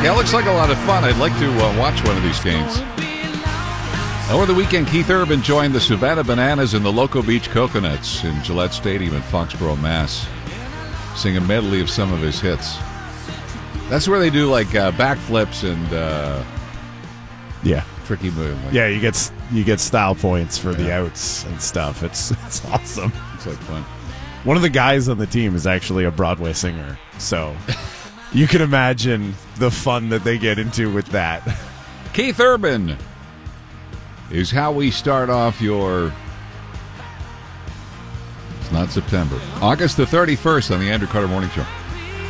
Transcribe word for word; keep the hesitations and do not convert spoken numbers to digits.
Yeah, it looks like a lot of fun. I'd like to uh, watch one of these games. Over the weekend, Keith Urban joined the Savannah Bananas and the Loco Beach Coconuts in Gillette Stadium in Foxborough, Mass. Sing a medley of some of his hits. That's where they do like uh, backflips and uh, yeah, tricky moves. Like, yeah, you get you get style points for yeah. the outs and stuff. It's it's awesome. It's like fun. One of the guys on the team is actually a Broadway singer, so you can imagine the fun that they get into with that. Keith Urban is how we start off your... It's not September. August the thirty-first on the Andrew Carter Morning Show.